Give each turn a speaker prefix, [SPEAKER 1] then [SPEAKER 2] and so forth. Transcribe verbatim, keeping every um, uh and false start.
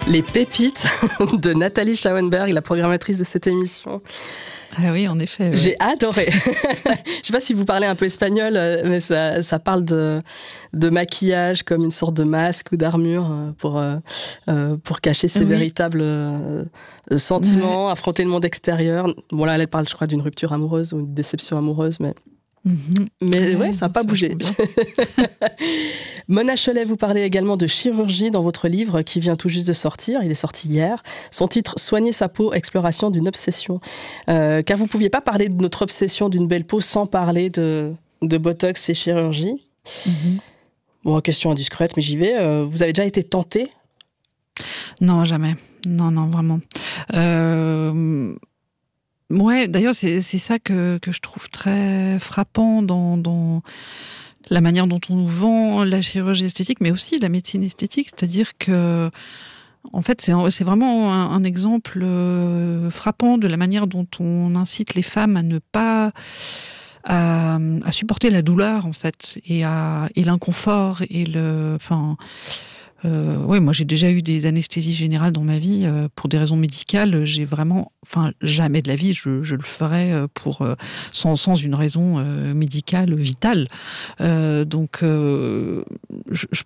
[SPEAKER 1] Les pépites de Nathalie Schauenberg, la programmatrice de cette émission.
[SPEAKER 2] Ah oui, en effet. Ouais.
[SPEAKER 1] J'ai adoré. Je ne sais pas si vous parlez un peu espagnol, mais ça, ça parle de, de maquillage comme une sorte de masque ou d'armure pour, euh, pour cacher ses oui. véritables euh, sentiments, ouais. affronter le monde extérieur. Bon là, elle parle, je crois, d'une rupture amoureuse ou une déception amoureuse, mais... Mm-hmm. Mais ouais, ouais ça n'a pas bougé. Mona Chollet, vous parlez également de chirurgie dans votre livre qui vient tout juste de sortir. Il est sorti hier. Son titre, Soigner sa peau, exploration d'une obsession. Euh, car vous ne pouviez pas parler de notre obsession d'une belle peau sans parler de, de Botox et chirurgie. Mm-hmm. Bon, question indiscrète, mais j'y vais. Euh, vous avez déjà été tentée ?
[SPEAKER 2] Non, jamais. Non, non, vraiment. Euh... Ouais, d'ailleurs, c'est, c'est ça que, que je trouve très frappant dans, dans la manière dont on nous vend la chirurgie esthétique, mais aussi la médecine esthétique. C'est-à-dire que, en fait, c'est, c'est vraiment un, un exemple frappant de la manière dont on incite les femmes à ne pas... à, à supporter la douleur, en fait, et, à, et l'inconfort, et le... Enfin... Euh, oui, moi j'ai déjà eu des anesthésies générales dans ma vie euh, pour des raisons médicales. J'ai vraiment, enfin jamais de la vie, je, je le ferais pour euh, sans, sans une raison euh, médicale vitale. Euh, donc, euh, je, je